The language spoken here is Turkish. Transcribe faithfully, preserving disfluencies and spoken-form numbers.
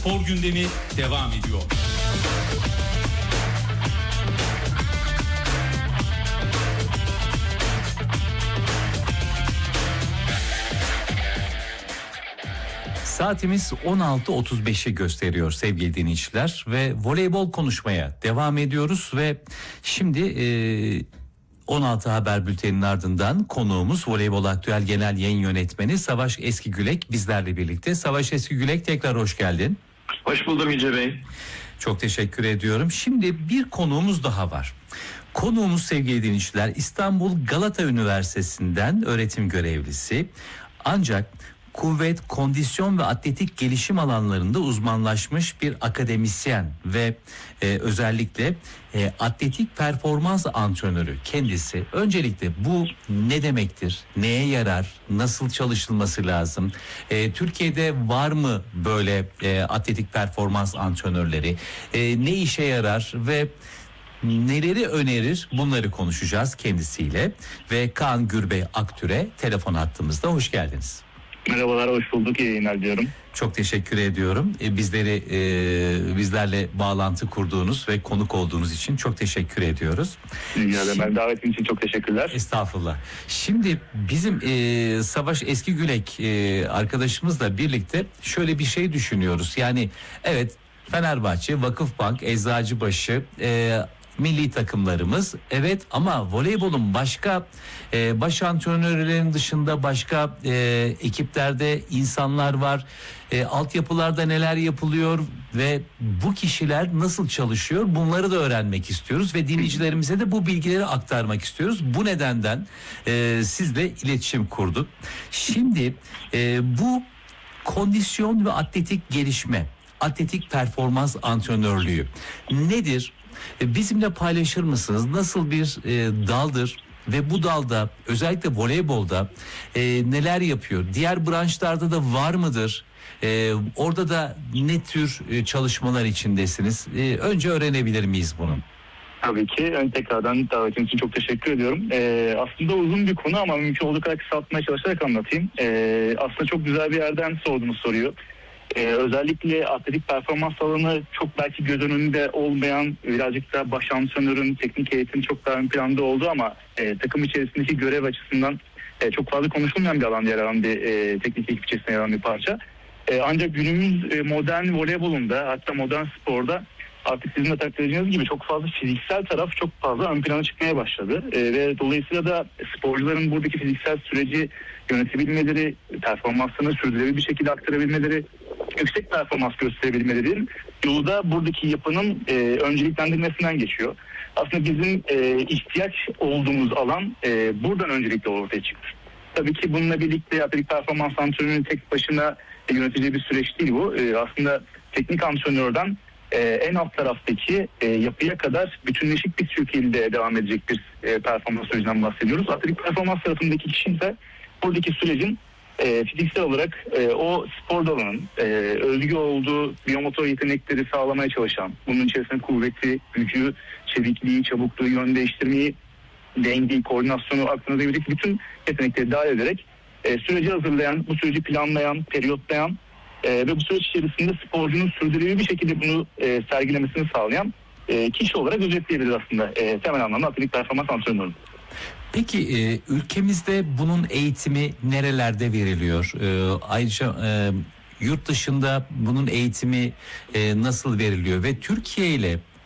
Spor gündemi devam ediyor. Saatimiz on altı otuz beşi gösteriyor sevgili dinleyiciler ve voleybol konuşmaya devam ediyoruz ve şimdi e, on altı Haber Bülteni'nin ardından konuğumuz Voleybol Aktüel Genel Yayın Yönetmeni Savaş Eskigülek bizlerle birlikte. Savaş Eskigülek, tekrar hoş geldin. Hoş buldum Yüce Bey. Çok teşekkür ediyorum. Şimdi bir konuğumuz daha var. Konuğumuz sevgili dinleyiciler İstanbul Galata Üniversitesi'nden öğretim görevlisi, ancak kuvvet, kondisyon ve atletik gelişim alanlarında uzmanlaşmış bir akademisyen ve e, özellikle e, atletik performans antrenörü kendisi. Öncelikle bu ne demektir? Neye yarar? Nasıl çalışılması lazım? E, Türkiye'de var mı böyle e, atletik performans antrenörleri? E, ne işe yarar ve neleri önerir? Bunları konuşacağız kendisiyle. Ve Kaan Gürbey Aktür'e telefon hattımızda, hoş geldiniz. Merhabalar, hoş bulduk. İyi yayınlar diyorum. Çok teşekkür ediyorum. E, bizleri e, bizlerle bağlantı kurduğunuz ve konuk olduğunuz için çok teşekkür ediyoruz. Rica ederim. Ben davetin için çok teşekkürler. Estağfurullah. Şimdi bizim e, Savaş Eskigülek e, arkadaşımızla birlikte şöyle bir şey düşünüyoruz. Yani evet, Fenerbahçe, Vakıfbank, Eczacıbaşı, e, milli takımlarımız, evet, ama voleybolun başka e, baş antrenörlerin dışında başka e, ekiplerde insanlar var. E, altyapılarda neler yapılıyor ve bu kişiler nasıl çalışıyor, bunları da öğrenmek istiyoruz ve dinleyicilerimize de bu bilgileri aktarmak istiyoruz. Bu nedenden e, sizle iletişim kurduk. Şimdi e, bu kondisyon ve atletik gelişme, atletik performans antrenörlüğü nedir? Bizimle paylaşır mısınız? Nasıl bir e, daldır ve bu dalda özellikle voleybolda e, neler yapıyor? Diğer branşlarda da var mıdır? E, orada da ne tür e, çalışmalar içindesiniz? E, önce öğrenebilir miyiz bunu? Tabii ki. Ön tekrardan davetin için çok teşekkür ediyorum. Ee, aslında uzun bir konu ama mümkün olduğu kadar kısaltmaya çalışarak anlatayım. Ee, aslında çok güzel bir yerden sorduğunuz soruyu. Ee, özellikle atletik performans alanı çok belki göz önünde olmayan, birazcık da baş antrenörün teknik eğitim çok daha ön planda oldu ama e, takım içerisindeki görev açısından e, çok fazla konuşulmayan bir alanda yer alan bir e, teknik ekip içerisinde yer alan bir parça. E, ancak günümüz e, modern voleybolunda, hatta modern sporda artık sizin de takdir edeceğiniz gibi çok fazla fiziksel taraf çok fazla ön plana çıkmaya başladı. E, ve dolayısıyla da sporcuların buradaki fiziksel süreci yönetebilmeleri, performanslarını sürdürülebilir bir şekilde aktarabilmeleri, yüksek performans gösterebilmeleri yolu da buradaki yapının e, önceliklendirmesinden geçiyor. Aslında bizim e, ihtiyaç olduğumuz alan e, buradan öncelikle ortaya çıktı. Tabii ki bununla birlikte atletik performans antrenörünün tek başına e, yöneteceği bir süreç değil bu. E, aslında teknik antrenörden e, en alt taraftaki e, yapıya kadar bütünleşik bir şekilde devam edecek bir e, performans sürecinden bahsediyoruz. Atletik performans tarafındaki kişi ise buradaki sürecin e, fiziksel olarak e, o spor dalının e, özgü olduğu biyomotor yetenekleri sağlamaya çalışan, bunun içerisinde kuvveti, gücü, çevikliği, çabukluğu, yön değiştirmeyi, dengeyi, koordinasyonu, aklına gelebilecek bütün yetenekleri dahil ederek e, süreci hazırlayan, bu süreci planlayan, periyotlayan e, ve bu süreç içerisinde sporcunun sürdürülebilir bir şekilde bunu e, sergilemesini sağlayan e, kişi olarak özetleyebiliriz aslında e, temel anlamda atletik performans antrenörü. Peki e, ülkemizde bunun eğitimi nerelerde veriliyor? E, ayrıca e, yurt dışında bunun eğitimi e, nasıl veriliyor? Ve Türkiye ile